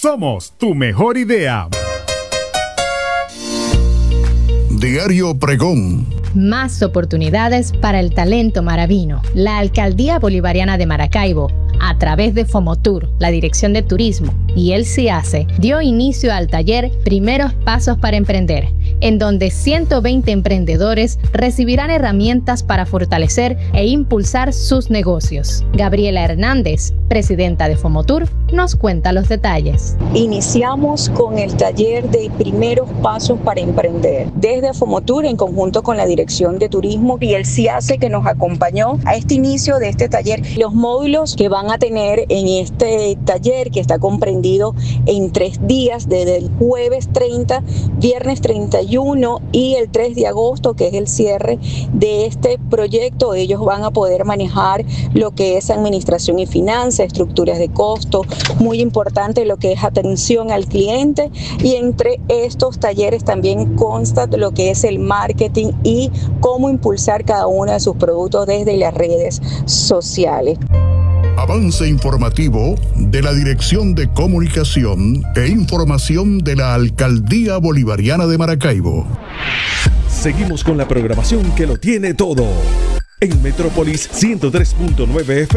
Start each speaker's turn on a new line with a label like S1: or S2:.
S1: Somos tu mejor idea.
S2: Diario Pregón.
S3: Más oportunidades para el talento maravino. La Alcaldía Bolivariana de Maracaibo, a través de Fomotur, la Dirección de Turismo y el CIACE, dio inicio al taller Primeros Pasos para Emprender, en donde 120 emprendedores recibirán herramientas para fortalecer e impulsar sus negocios. Gabriela Hernández, presidenta de Fomotur, nos cuenta los detalles.
S4: Iniciamos con el taller de Primeros Pasos para Emprender. Desde Fomotur, en conjunto con la Dirección de Turismo y el CIACE, que nos acompañó a este inicio de este taller, los módulos que van a tener en este taller, que está comprendido en 3 días, desde el jueves 30, viernes 31 y el 3 de agosto, que es el cierre de este proyecto. Ellos van a poder manejar lo que es administración y finanzas, estructuras de costo, muy importante lo que es atención al cliente, y entre estos talleres también consta lo que es el marketing y cómo impulsar cada uno de sus productos desde las redes sociales.
S2: Avance informativo de la Dirección de Comunicación e Información de la Alcaldía Bolivariana de Maracaibo.
S5: Seguimos con la programación que lo tiene todo. En Metrópolis 103.9 FM.